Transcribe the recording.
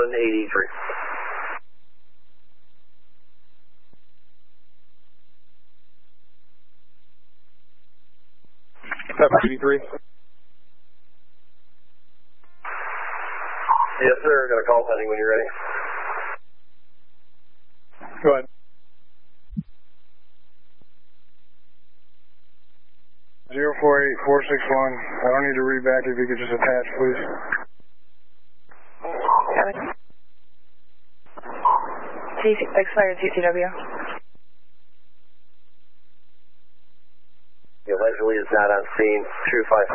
183. Pepper 83. Yes, sir. Got a call pending when you're ready. Go ahead. 048461. I don't need to read back if you could just attach, please. Expired CCW. Allegedly is not on scene. True 5.